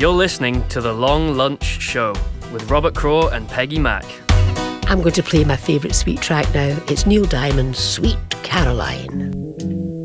You're listening to The Long Lunch Show with Robert Crow and Peggy Mack. I'm going to play my favourite Sweet track now. It's Neil Diamond's Sweet Caroline.